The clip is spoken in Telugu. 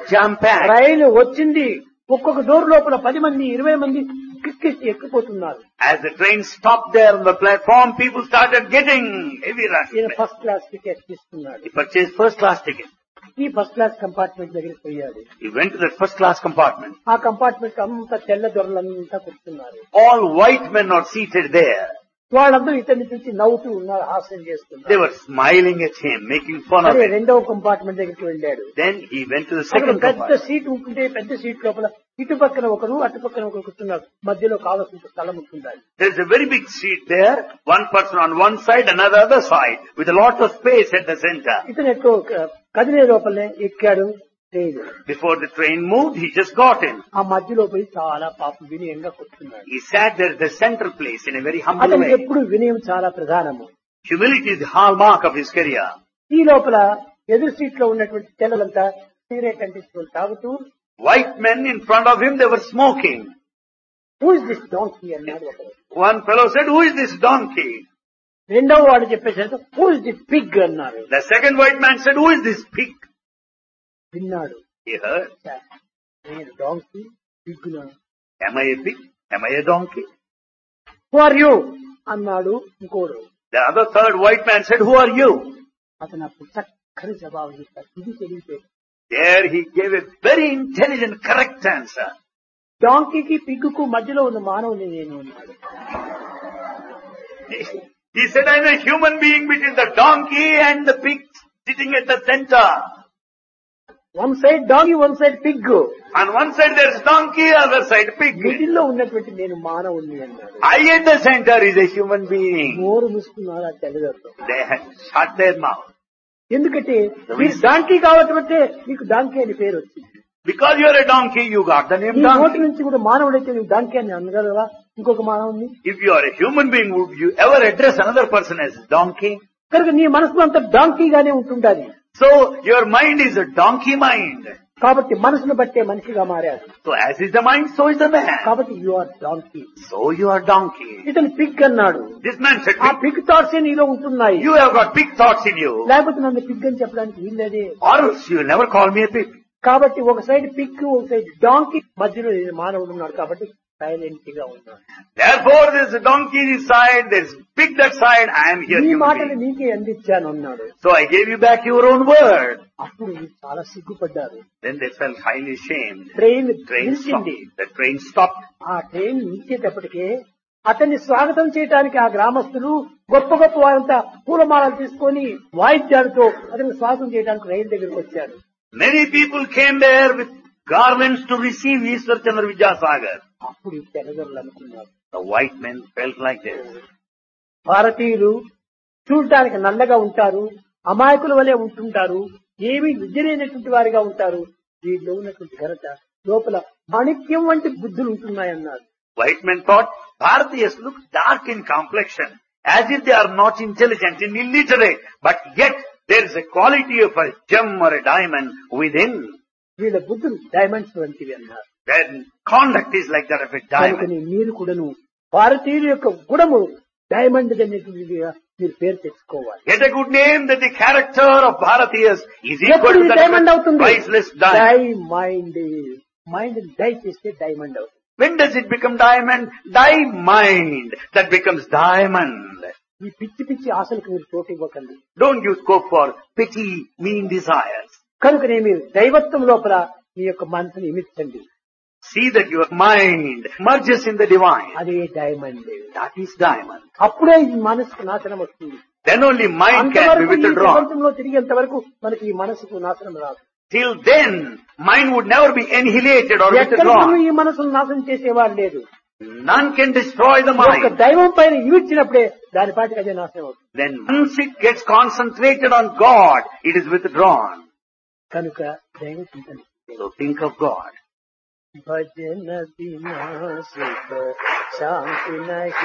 jam-packed. రైలు వచ్చింది, ఒక్కొక్క డోర్ లోపల 10 మంది 20 మంది కిక్కేసి ఎక్కిపోతున్నారు. As the train stopped there on the platform, people started getting heavy rush. ఈయన ఫస్ట్ క్లాస్ టికెట్ తీసుకున్నాడు. He purchased first class ticket. ఈ ఫస్ట్ క్లాస్ కంపార్ట్మెంట్ దగ్గరికి పోయాడు. He went to that first class compartment. ఆ కంపార్ట్మెంట్ అంతా తెల్ల దొరలంతా కూర్చున్నారు. All white men are seated there. వాళ్ళందరూ ఇతన్ని చూసి నవ్వుతూ ఉన్నారు, హాస్యం They చేస్తున్నారు. were smiling at him, making fun of సరే him. రెండవ కంపార్ట్మెంట్ దగ్గరికి వెళ్ళాడు. Then he went to the అక్కడ second పెద్ద compartment. సీట్ ఉంటుంటే పెద్ద సీట్ లోపల ఇటు పక్కన ఒకరు అటు పక్కన ఒకరు కూర్చున్నారు. మధ్యలో కావలసిన స్థలం ఉంటుండాలి. There's a very big seat there. One person on one side, another other side, with a lot of space at the center. ఇతను ఎక్కువ కదిలే లోపలే ఎక్కాడు. లేదు, Before the train moved, he just got in. ఆ మధ్యలో పోయి చాలా పాపం వినయంగా కూర్చున్నాడు. He sat there at the center place in a very humble అతనికి way. ఎప్పుడు వినయం చాలా ప్రధానము. Humility is the hallmark of his career. ఈ లోపల ఎదురు సీట్ లో ఉన్నటువంటి తెల్లలంతా సిగరెట్ అంటించుకొని తాగుతూ, White men in front of him, they were smoking. Who is this donkey అన్నాడు ఒకడు. One fellow said, "Who is this donkey?" రెండవ వాడు చెప్పేసరికి హూ ఇస్ ది పిగ్ అన్నారు. The second white man said, "Who is this pig?" విన్నాడు. He heard, నేను donkey పిగ్గునా. "Am I a pig? Am I a donkey?" Who are you అన్నాడు ఇంకోడు. The other third white man said, "Who are you?" అతను అప్పుడు చక్కని జవాబు చెప్పాడు. ఇది తెలియదు. There he gave a very intelligent, correct answer. డాంకీకి పిగ్గుకు మధ్యలో ఉన్న మానవుని నేను అన్నాడు. He said, "I'm a human being between the donkey and the pig sitting at the center. One side donkey, one side Pig. On one side there's donkey, other side pig. మిడిల్లో ఉన్నటువంటి నేను మానవుని అన్నాడు. I at the center is a human being." నోరు మూసుకున్నాడు ఆ తెల్లదొరలో. They had shut their mouth. ఎందుకంటే మీరు డాంకీ కావటమంటే మీకు డాంకీ అని పేరు వచ్చింది. Because you're a donkey, you got the name ఈ నోటి donkey. నుంచి కూడా మానవుడైతే నువ్వు డాంకీ అని అనగలవా ఇంకొక మానవుని? If you are a human being, would you ever address another person as donkey? కనుక నీ మనసులో అంతా డాంకీగానే ఉంటుండాలి. So your mind is a donkey mind. కాబట్టి మనసును బట్టే మనిషిగా మారాడు. So as is the mind, so is the man. కాబట్టి you are donkey. So you are donkey. ఇతను పిగ్ అన్నాడు. This man said, ఆ "Pig." పిగ్ థాట్స్ నీలో ఉంటున్నాయి. You have got pig thoughts in you. లేకపోతే నన్ను పిగ్ అని చెప్పడానికి వీల్లేదే. Or else you will never call me a pig. కాబట్టి ఒక సైడ్ పిగ్, ఒక సైడ్ డాంకీ, మధ్యలో మానవుడు ఉన్నాడు. కాబట్టి సైలెంట్ గా ఉన్నాడు. Therefore there is a donkey this side, there is pig that side, I am here. ఈ human మాటలు being. నీకే అందించాను అన్నాడు. So I gave you back your own word. అప్పుడు వీళ్ళు చాలా సిగ్గుపడ్డారు. Then they felt highly ashamed. Train Train stopped. నిలిచింది. The train stopped. ఆ ట్రైన్ నిలిచేటప్పటికే అతన్ని స్వాగతం చేయడానికి ఆ గ్రామస్తులు గొప్ప గొప్ప వారంతా పూలమాలలు తీసుకొని వాయిద్యాలతో అతన్ని స్వాగతం చేయడానికి రైలు దగ్గరికి వచ్చారు. Many people came there with garlands to receive Ishwar Chandra Vidyasagar. అప్పుడు ఈ తెల్లదొరలు అనుకున్నారు, The white men felt like this. భారతీయులు చూడటానికి నల్లగా ఉంటారు, అమాయకుల వలె ఉంటుంటారు, ఏమీ విద్యలేనటువంటి వారిగా ఉంటారు. వీటిలో ఉన్నటువంటి ఘనత లోపల మాణిక్యం వంటి బుద్ధులు ఉంటున్నాయన్నారు. White men thought Bharatiyas look dark in complexion, as if they are not intelligent and illiterate, but yet there is a quality of a gem or a diamond within. వీళ్ళ బుద్ధులు డైమండ్స్ వంటివి అన్నారు. Their conduct is like that of a diamond. కనుకని మీరు కూడాను భారతీయుల యొక్క గుణము డైమండ్ అనేటువంటిదిగా మీరు పేరు తెచ్చుకోవాలి. Get a good name that the character of Bharatiyas is equal ఎప్పుడు to ఇది that డైమండ్ of a అవుతుంది? priceless diamond. Mind mind die చేస్తే డైమండ్ అవుతుంది. When does it become diamond? Mind. That becomes diamond. ఈ పిచ్చి పిచ్చి ఆశలకు మీరు చోటు ఇవ్వకండి. Don't you scope for petty, mean desires. కనుకనే మీరు దైవత్వం లోపల మీ యొక్క మనసుని ఇమిర్చండి. See that your mind merges in the divine. అదే డైమండ్. That is diamond. అప్పుడే ఈ మనసుకు నాశనం వస్తుంది. Then only mind can be అంతవరకు ఈ withdrawn. ప్రపంచంలో తిరిగేంత వరకు మనకి ఈ మనసుకు నాశనం రాదు. Till then, mind would never be annihilated or ఎక్కడూ withdrawn. ఈ మనసును నాశనం చేసేవాడు లేదు. None can destroy the ఒక mind. దైవం పైన ఇమిడ్చినప్పుడే దాని పాటికి అదే నాశనం అవుతుంది. Then once it gets concentrated on God, it is withdrawn. కనుక దైవ చింతన. So think of God. భజన బినా సుఖ శాంతి నహి